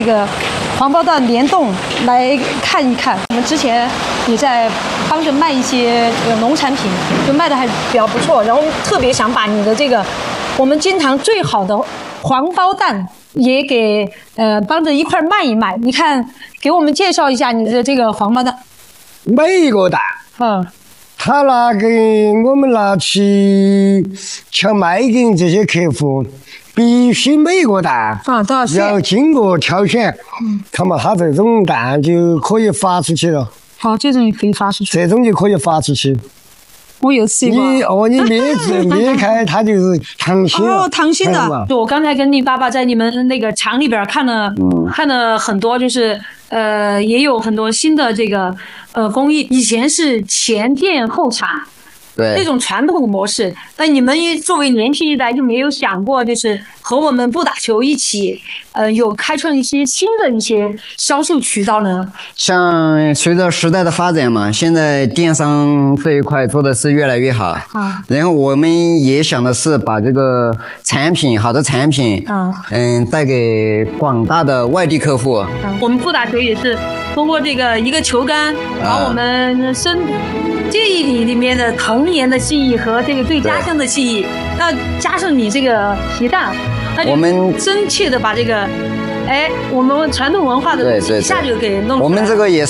这个黄包蛋联动来看一看。我们之前也在帮着卖一些农产品，就卖的还比较不错。然后特别想把你的这个我们金堂最好的黄包蛋也给帮着一块卖一卖。你看，给我们介绍一下你的这个黄包蛋。 每一个蛋，他给我们拿去抢卖给这些客户。 必须每个蛋都要经过挑选，看嘛，它这种蛋就可以发出去了。 好，这种也可以发出去。 这种就可以发出去。 我有吃过。 你灭开它就是溏心了。 溏心的。我刚才跟你爸爸在你们那个厂里边看了很多，就是也有很多新的这个工艺。以前是前店后厂。 对那种传统模式，那你们作为年轻一代，就没有想过，就是和我们不打球一起，有开创一些新的一些销售渠道呢？ 像随着时代的发展嘛，现在电商这一块做的是越来越好啊。然后我们也想的是把这个好的产品带给广大的外地客户。 我们不打球也是通过这个一个球杆，把我们记忆里面的童年的记忆和这个对家乡的记忆，那加上你这个皮蛋，那就真切的把这个，我们传统文化的东西一下就给弄出来了。 我们这个也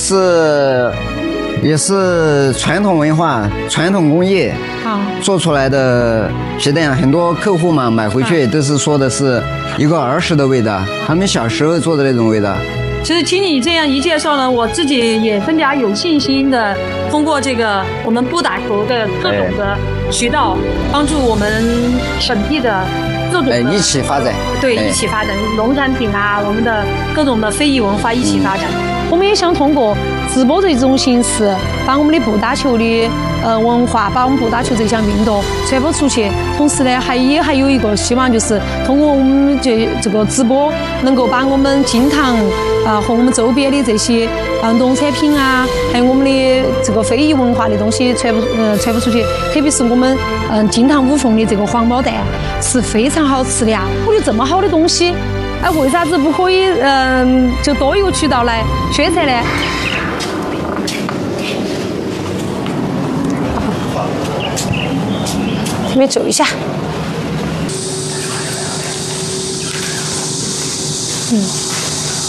是传统文化、传统工业做出来的皮蛋，很多客户嘛买回去都是说的是一个儿时的味道，他们小时候做的那种味道。 其实听你这样一介绍呢，我自己也更加有信心的通过这个我们不打球的各种的渠道，帮助我们本地的各种的一起发展。 对，一起发展农产品啊，我们的各种的非遗文化一起发展。我们也想通过直播这种形式，把我们的不打球的文化，把我们不打球这项运动传播出去。同时呢，还有一个希望，就是通过我们这个直播，能够把我们金堂和我们周边的这些农产品啊，还有我们的这个非遗文化的东西传播出去。特别是我们金堂五凤的这个黄包蛋是非常好吃的呀！我觉得这么好的东西，为啥子不可以就多一个渠道来宣传呢？ 这边走一下，